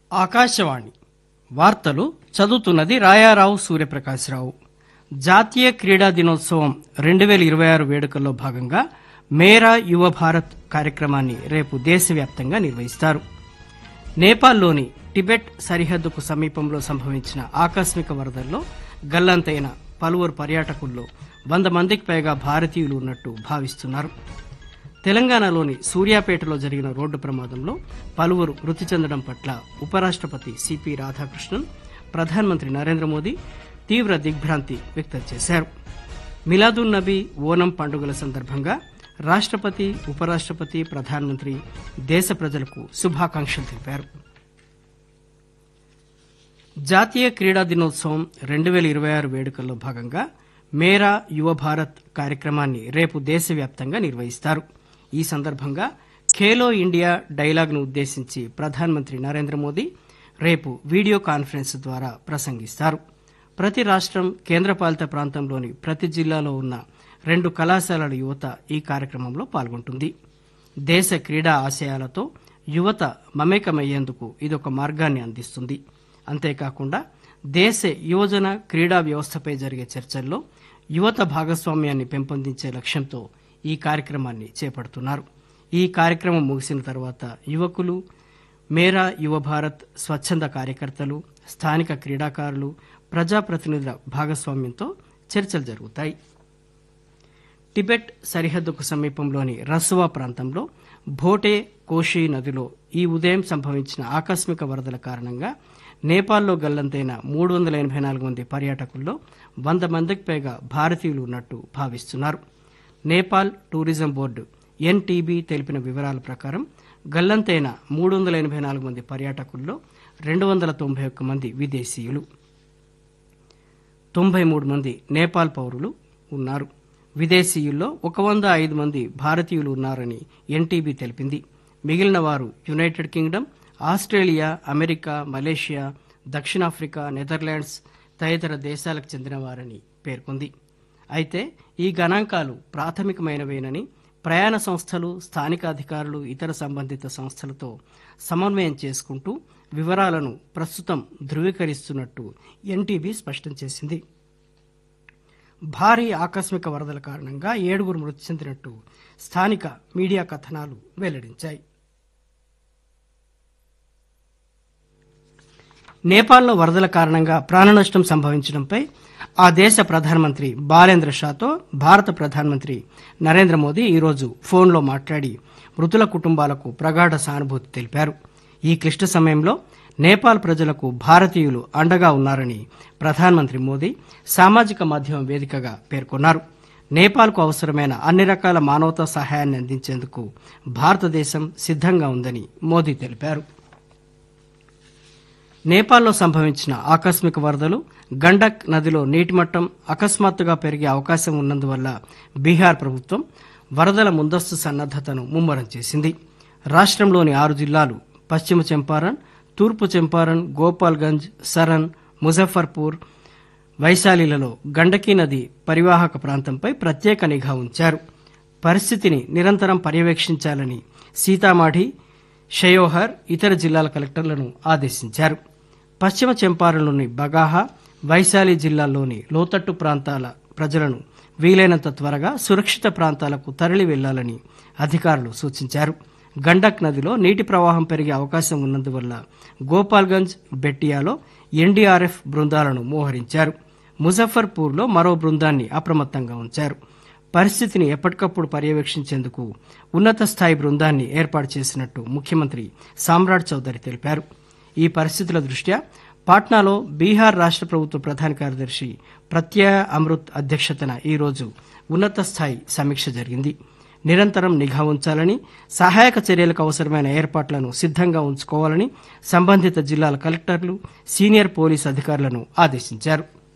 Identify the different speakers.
Speaker 1: ఆకాశవాణి వార్తలు చదువుతున్నది రాయారావు సూర్యప్రకాశ్రావు. జాతీయ క్రీడా దినోత్సవం 2026 వేడుకల్లో భాగంగా మేరా యువ భారత్ కార్యక్రమాన్ని రేపు దేశవ్యాప్తంగా నిర్వహిస్తారు. నేపాల్లోని టిబెట్ సరిహద్దుకు సమీపంలో సంభవించిన ఆకస్మిక వరదల్లో గల్లంతైన పలువురు పర్యాటకుల్లో 100 మందికి పైగా భారతీయులు ఉన్నట్టు భావిస్తున్నారు. తెలంగాణలోని సూర్యాపేటలో జరిగిన రోడ్డు ప్రమాదంలో పలువురు మృతి చెందడం పట్ల ఉపరాష్టపతి సిపి రాధాకృష్ణన్, ప్రధానమంత్రి నరేంద్ర మోదీ తీవ్ర దిగ్భ్రాంతి వ్యక్తం చేశారు. మిలాదున్ నబీ, ఓనం పండుగల సందర్భంగా రాష్టపతి, ఉపరాష్టపతి, ప్రధానమంత్రి దేశ ప్రజలకు శుభాకాంక్షలు తెలిపారు. జాతీయ క్రీడా దినోత్సవం 2026 వేడుకల్లో భాగంగా మేరా యువ భారత్ కార్యక్రమాన్ని రేపు దేశవ్యాప్తంగా నిర్వహిస్తారు. ఈ సందర్భంగా ఖేలో ఇండియా డైలాగ్ను ఉద్దేశించి ప్రధానమంత్రి నరేంద్ర మోదీ రేపు వీడియో కాన్ఫరెన్స్ ద్వారా ప్రసంగిస్తారు. ప్రతి రాష్టం, కేంద్రపాలిత ప్రాంతంలోని ప్రతి జిల్లాలో ఉన్న 2 కళాశాలల యువత ఈ కార్యక్రమంలో పాల్గొంటుంది. దేశ క్రీడా ఆశయాలతో యువత మమేకమయ్యేందుకు ఇదొక మార్గాన్ని అందిస్తుంది. అంతేకాకుండా దేశ యువజన క్రీడా వ్యవస్థపై జరిగే చర్చల్లో యువత భాగస్వామ్యాన్ని పెంపొందించే లక్ష్యంతో ఈ కార్యక్రమాన్ని చేపడుతున్నారు. ఈ కార్యక్రమం ముగిసిన తర్వాత యువకులు, మేరా యువ భారత్ స్వచ్ఛంద కార్యకర్తలు, స్థానిక క్రీడాకారులు, ప్రజాప్రతినిధుల భాగస్వామ్యంతో చర్చలు జరుగుతాయి. టిబెట్ సరిహద్దుకు సమీపంలోని రసువా ప్రాంతంలో భోటే కోషి నదిలో ఈ ఉదయం సంభవించిన ఆకస్మిక వరదల కారణంగా నేపాల్లో గల్లంతైన 384 మంది పర్యాటకుల్లో 100 మందికి పైగా భారతీయులు ఉన్నట్టు భావిస్తున్నారు. నేపాల్ టూరిజం బోర్డు ఎన్టీబీ తెలిపిన వివరాల ప్రకారం గల్లంతైన 384 మంది పర్యాటకుల్లో 291 మంది విదేశీయులు, 93 మంది నేపాల్ పౌరులు ఉన్నారు. విదేశీయుల్లో 105 మంది భారతీయులు ఉన్నారని ఎన్టీబీ తెలిపింది. మిగిలిన వారు United Kingdom, Australia, America, Malaysia, దక్షిణాఫ్రికా, నెదర్లాండ్స్ తదితర దేశాలకు చెందినవారని పేర్కొంది. అయితే ఈ గణాంకాలు ప్రాథమికమైనవేనని ప్రయాణ సంస్థలు, స్థానిక అధికారులు, ఇతర సంబంధిత సంస్థలతో సమన్వయం చేసుకుంటూ వివరాలను ప్రస్తుతం ధృవీకరిస్తున్నట్టు ఎన్టీబీ స్పష్టం చేసింది. భారీ ఆకస్మిక వరదల కారణంగా 7 మృతి చెందినట్టు స్థానిక మీడియా కథనాలు వెల్లడించాయి. నేపాల్లో వరదల కారణంగా ప్రాణనష్టం సంభవించడంపై ఆ దేశ ప్రధానమంత్రి బాలేంద్ర షాతో భారత ప్రధానమంత్రి నరేంద్ర మోదీ ఈరోజు ఫోన్లో మాట్లాడి మృతుల కుటుంబాలకు ప్రగాఢ సానుభూతి తెలిపారు. ఈ క్లిష్ట సమయంలో నేపాల్ ప్రజలకు భారతీయులు అండగా ఉన్నారని ప్రధానమంత్రి మోదీ సామాజిక మాధ్యమం వేదికగా పేర్కొన్నారు. నేపాల్కు అవసరమైన అన్ని రకాల మానవతా సహాయాన్ని అందించేందుకు భారతదేశం సిద్దంగా ఉందని మోదీ తెలిపారు. నేపాల్లో సంభవించిన ఆకస్మిక వరదలు, గండక్ నదిలో నీటిమట్టం అకస్మాత్తుగా పెరిగే అవకాశం ఉన్నందువల్ల బీహార్ ప్రభుత్వం వరదల ముందస్తు సన్నద్దతను ముమ్మరం చేసింది. రాష్ట్రంలోని 6 జిల్లాలు పశ్చిమ చంపారణ్, తూర్పు చంపారణ్, గోపాల్గంజ్, సరన్, ముజఫర్పూర్, వైశాలిలలో గండకీ నది పరివాహక ప్రాంతంపై ప్రత్యేక నిఘా ఉంచారు. పరిస్థితిని నిరంతరం పర్యవేక్షించాలని సీతామాఢి, షయోహర్, ఇతర జిల్లాల కలెక్టర్లను ఆదేశించారు. పశ్చిమ చంపారణ్లోని బగాహా, వైశాలి జిల్లాల్లోని లోతట్టు ప్రాంతాల ప్రజలను వీలైనంత త్వరగా సురక్షిత ప్రాంతాలకు తరలి వెళ్లాలని అధికారులు సూచించారు. గండక్ నదిలో నీటి ప్రవాహం పెరిగే అవకాశం ఉన్నందువల్ల గోపాల్గంజ్, బెట్టియాలో ఎన్డీఆర్ఎఫ్ బృందాలను మోహరించారు. ముజఫర్పూర్లో మరో బృందాన్ని అప్రమత్తంగా ఉంచారు. పరిస్థితిని ఎప్పటికప్పుడు పర్యవేక్షించేందుకు ఉన్నత స్థాయి బృందాన్ని ఏర్పాటు చేసినట్టు ముఖ్యమంత్రి సామ్రాట్ చౌదరి తెలిపారు. ఈ పరిస్థితుల దృష్ట్యా పాట్నాలో బీహార్ రాష్ట్ర ప్రభుత్వ ప్రధాన కార్యదర్శి ప్రత్యయ అమృత్ అధ్యక్షతన ఈరోజు ఉన్నత స్థాయి సమీక్ష జరిగింది. నిరంతరం నిఘా ఉంచాలని, సహాయక చర్యలకు అవసరమైన ఏర్పాట్లను సిద్దంగా ఉంచుకోవాలని సంబంధిత జిల్లాల కలెక్టర్లు, సీనియర్ పోలీస్ అధికారులను ఆదేశించారు.